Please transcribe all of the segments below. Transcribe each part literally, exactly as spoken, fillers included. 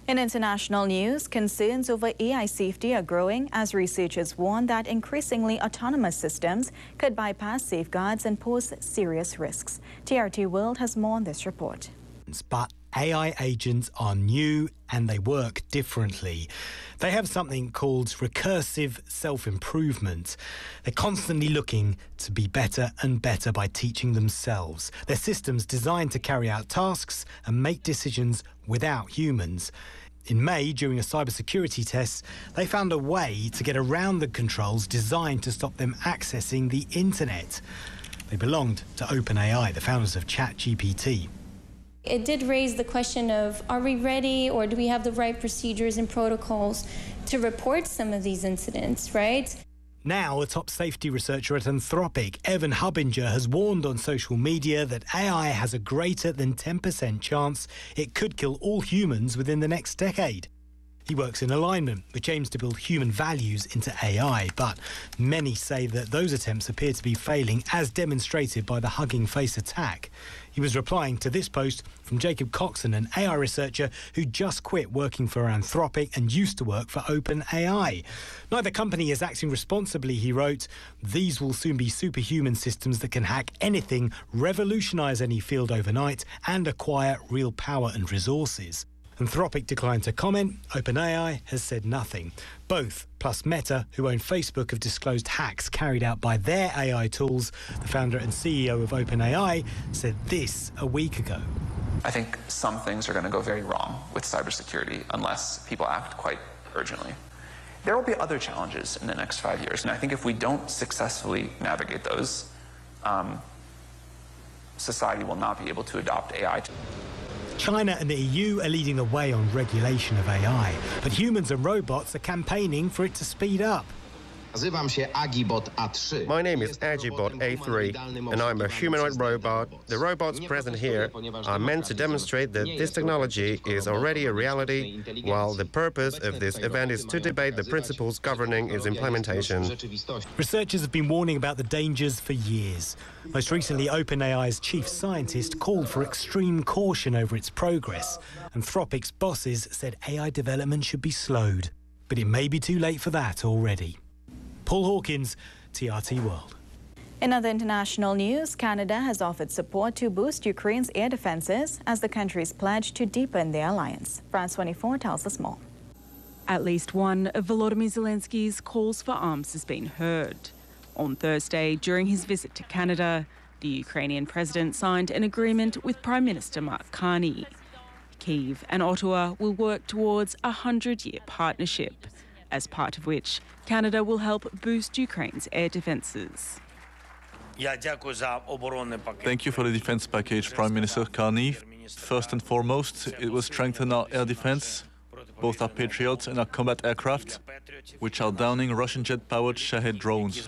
In international news, concerns over A I safety are growing as researchers warn that increasingly autonomous systems could bypass safeguards and pose serious risks. T R T World has more on this report. But A I agents are new and they work differently. They have something called recursive self-improvement. They're constantly looking to be better and better by teaching themselves. They're systems designed to carry out tasks and make decisions without humans. In May, during a cybersecurity test, they found a way to get around the controls designed to stop them accessing the internet. They belonged to OpenAI, the founders of ChatGPT. It did raise the question of, are we ready, or do we have the right procedures and protocols to report some of these incidents, right? Now, a top safety researcher at Anthropic, Evan Hubinger, has warned on social media that A I has a greater than ten percent chance it could kill all humans within the next decade. He works in Alignment, which aims to build human values into A I, but many say that those attempts appear to be failing, as demonstrated by the Hugging Face attack. He was replying to this post from Jacob Coxon, an A I researcher who just quit working for Anthropic and used to work for OpenAI. Neither company is acting responsibly, he wrote. These will soon be superhuman systems that can hack anything, revolutionise any field overnight, and acquire real power and resources. Anthropic declined to comment. OpenAI has said nothing. Both, plus Meta, who own Facebook, have disclosed hacks carried out by their A I tools. The founder and C E O of OpenAI said this a week ago. I think some things are going to go very wrong with cybersecurity unless people act quite urgently. There will be other challenges in the next five years, and I think if we don't successfully navigate those, um, society will not be able to adopt A I. China and the E U are leading the way on regulation of A I, but humans and robots are campaigning for it to speed up. My name is Agibot A three, and I'm a humanoid robot. The robots present here are meant to demonstrate that this technology is already a reality, while the purpose of this event is to debate the principles governing its implementation. Researchers have been warning about the dangers for years. Most recently, OpenAI's chief scientist called for extreme caution over its progress. Anthropic's bosses said A I development should be slowed. But it may be too late for that already. Paul Hawkins, T R T World. In other international news, Canada has offered support to boost Ukraine's air defences as the country's pledge to deepen their alliance. France twenty-four tells us more. At least one of Volodymyr Zelensky's calls for arms has been heard. On Thursday, during his visit to Canada, the Ukrainian president signed an agreement with Prime Minister Mark Carney. Kyiv and Ottawa will work towards a hundred-year partnership, as part of which Canada will help boost Ukraine's air defences. Thank you for the defence package, Prime Minister Carney. First and foremost, it will strengthen our air defence, both our Patriot and our combat aircraft, which are downing Russian jet-powered Shahed drones.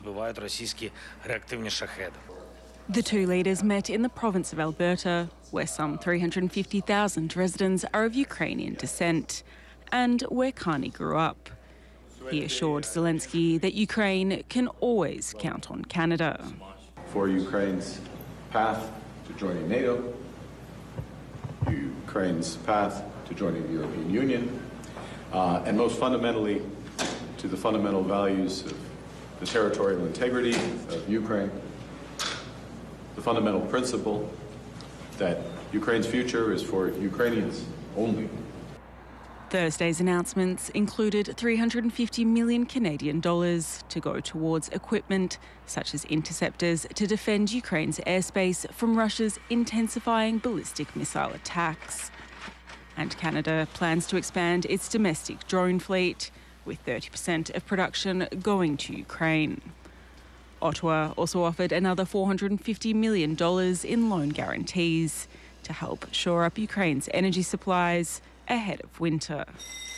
The two leaders met in the province of Alberta, where some three hundred fifty thousand residents are of Ukrainian descent, and where Carney grew up. He assured Zelensky that Ukraine can always count on Canada. For Ukraine's path to joining NATO, Ukraine's path to joining the European Union, uh, and most fundamentally to the fundamental values of the territorial integrity of Ukraine, the fundamental principle that Ukraine's future is for Ukrainians only. Thursday's announcements included three hundred fifty million Canadian dollars to go towards equipment such as interceptors to defend Ukraine's airspace from Russia's intensifying ballistic missile attacks. And Canada plans to expand its domestic drone fleet, with thirty percent of production going to Ukraine. Ottawa also offered another four hundred fifty million dollars in loan guarantees to help shore up Ukraine's energy supplies ahead of winter.